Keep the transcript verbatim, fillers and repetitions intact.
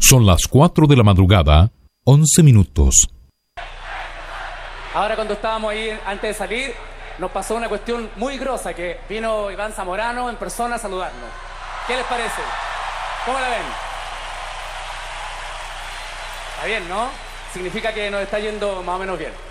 Son las cuatro de la madrugada, once minutos. Ahora cuando estábamos ahí antes de salir, nos pasó una cuestión muy grosa, que vino Iván Zamorano en persona a saludarnos. ¿Qué les parece? ¿Cómo la ven? Está bien, ¿no? Significa que nos está yendo más o menos bien.